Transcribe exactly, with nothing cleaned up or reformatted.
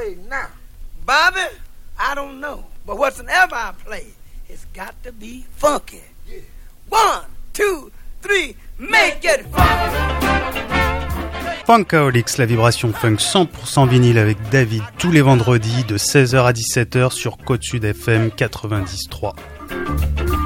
play now? Bobby, I don't know. But whatsoever I play, it's got to be funky. Yeah. One, two, three, make it funky. Funkaholics, la vibration funk cent pour cent vinyle avec David tous les vendredis de seize heures à dix-sept heures sur Côte Sud F M quatre-vingt-dix point trois.